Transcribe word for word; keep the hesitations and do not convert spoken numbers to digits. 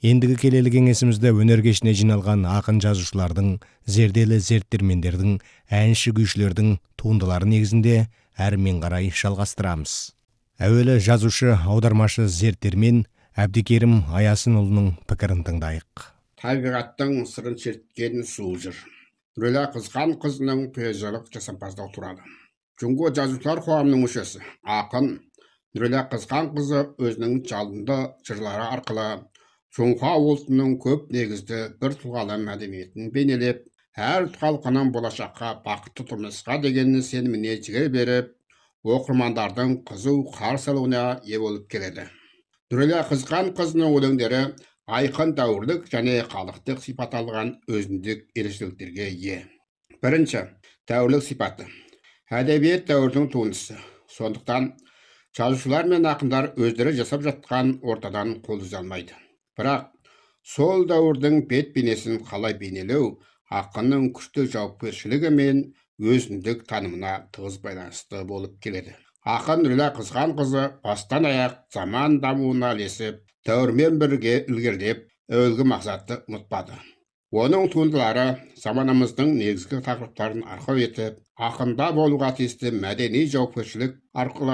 Ендігі келелі кеңесімізде өнер кешіне жиналған ақын жазушылардың, зерделі зерттірмендердің, әнші күйшілердің туындылары негізінде әрмен қарай жалғастырамыз. Әуелі жазушы, аудармашы, зерттірмен Әбдікерім Аясынұлының пікірін тыңдайық. Табиғаттың сырын шерткен сұлу жыр. Нұрила Қызған қызының поэзиялық жасампаздығы туралы. Жүнго жазушылар қоғамының мүшесі, ақын Нұрила Қызған қызы өзінің жалынды жырлары арқылы Жоңға ұлтының көп негізді бір тұлғалы мәдениетін бейнелеп, әр халқының болашаққа бақытты тұрмысқа деген сеніміне жігер беріп, оқырмандардың қызу қарсы алуына ие болып келеді. Нұрила Қызған қызының өлеңдері айқын дәуірлік және халықтық сипат алған өзіндік ерекшеліктерге ие. Бірінші, дәуірлік сипаты. Әдебиет дәуірдің туындысы. Сондықтан жазушылар мен ақындар өздері жасап жатқан ортадан қол үзе алмайды. Бірақ сол дәуірдің бет бейнесін қалай бейнелеу ақынның күшті жауапкершілігі мен өзіндік танымына тығыз байланысты болып келеді. Ақын Нұрила Қызған қызы бастан аяқ заман дамуына ілесіп, дәуірмен бірге ілгерілеп, әуелгі мақсатты ұмытпады. Оның туындылары заманымыздың негізгі тақырыптарын арқау етіп, ақында болуға тиісті мәдени жауапкершілік арқылы